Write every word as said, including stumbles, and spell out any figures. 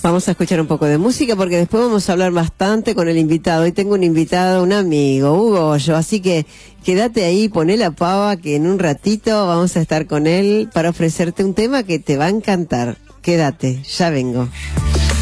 Vamos a escuchar un poco de música porque después vamos a hablar bastante con el invitado. Hoy tengo un invitado, un amigo, Hugo Hoyo, así que quédate ahí, poné la pava que en un ratito vamos a estar con él para ofrecerte un tema que te va a encantar. Quédate, ya vengo.